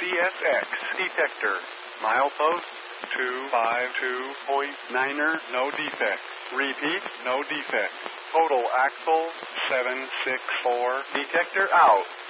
CSX detector. Milepost 252.9er, no defect. Repeat, no defect. Total axle 764. Detector out.